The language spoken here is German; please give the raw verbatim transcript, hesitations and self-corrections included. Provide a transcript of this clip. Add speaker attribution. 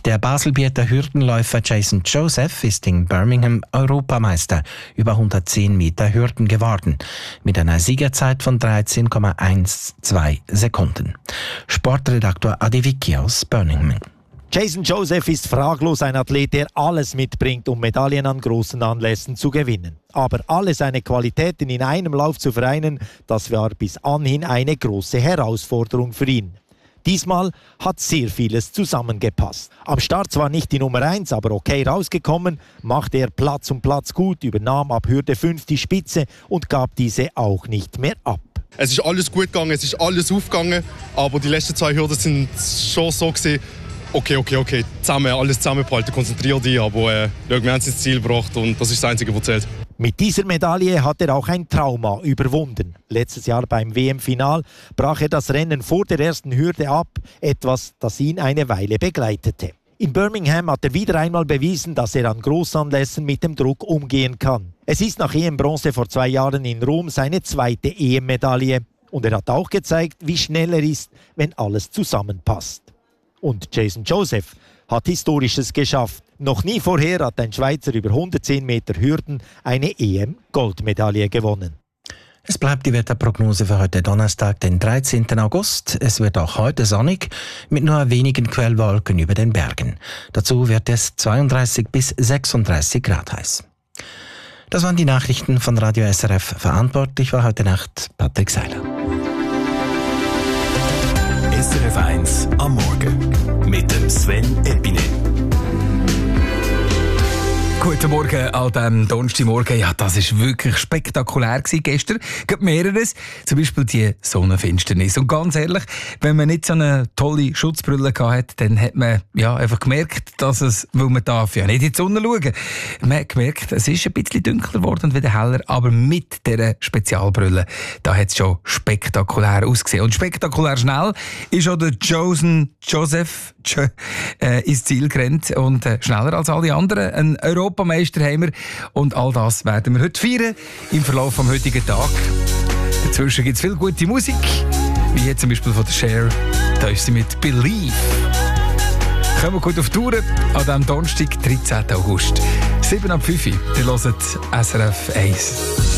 Speaker 1: Der Baselbieter Hürdenläufer Jason Joseph ist in Birmingham Europameister über hundertzehn Meter Hürden geworden, mit einer Siegerzeit von dreizehn Komma zwölf Sekunden. Sportredaktor Adi Vicky aus Birmingham.
Speaker 2: Jason Joseph ist fraglos ein Athlet, der alles mitbringt, um Medaillen an großen Anlässen zu gewinnen. Aber alle seine Qualitäten in einem Lauf zu vereinen, das war bis anhin eine große Herausforderung für ihn. Diesmal hat sehr vieles zusammengepasst. Am Start zwar nicht die Nummer eins, aber okay rausgekommen, machte er Platz um Platz gut, übernahm ab Hürde fünf die Spitze und gab diese auch nicht mehr ab.
Speaker 3: Es ist alles gut gegangen, es ist alles aufgegangen, aber die letzten zwei Hürden sind schon so gewesen, okay, okay, okay, zusammen, alles zusammenbehalten, konzentrier dich, aber äh, wir haben es ins Ziel gebracht und das ist das Einzige, was zählt.
Speaker 2: Mit dieser Medaille hat er auch ein Trauma überwunden. Letztes Jahr beim W M-Final brach er das Rennen vor der ersten Hürde ab, etwas, das ihn eine Weile begleitete. In Birmingham hat er wieder einmal bewiesen, dass er an Großanlässen mit dem Druck umgehen kann. Es ist nach E M-Bronze vor zwei Jahren in Rom seine zweite E M-Medaille. Und er hat auch gezeigt, wie schnell er ist, wenn alles zusammenpasst. Und Jason Joseph hat Historisches geschafft. Noch nie vorher hat ein Schweizer über hundertzehn Meter Hürden eine E M-Goldmedaille gewonnen.
Speaker 1: Es bleibt die Wetterprognose für heute Donnerstag, den dreizehnten August. Es wird auch heute sonnig, mit nur wenigen Quellwolken über den Bergen. Dazu wird es zweiunddreißig bis sechsunddreißig Grad heiß. Das waren die Nachrichten von Radio S R F. Verantwortlich war heute Nacht Patrick Seiler.
Speaker 4: S R F eins am Morgen mit dem Sven Epine.
Speaker 5: Guten Morgen an diesem Donnerstagmorgen. Ja, das war wirklich spektakulär gewesen gestern. Gibt mehreres, zum Beispiel die Sonnenfinsternis. Und ganz ehrlich, wenn man nicht so eine tolle Schutzbrille hatte, dann hat man ja einfach gemerkt, dass es, weil man darf ja nicht in die Sonne schauen, man hat gemerkt, es ist ein bisschen dunkler geworden und wieder heller, aber mit dieser Spezialbrille, da hat es schon spektakulär ausgesehen. Und spektakulär schnell ist auch der Jason Joseph äh, ins Ziel gerannt und äh, schneller als alle anderen. Ein Europameister haben wir und all das werden wir heute feiern im Verlauf des heutigen Tages. Dazwischen gibt es viel gute Musik, wie hier zum Beispiel von der Cher. Da ist sie mit Believe. Kommen wir gut auf die Tour an diesem Donnerstag, dreizehnten August. sieben ab fünf Uhr, ihr hört S R F eins.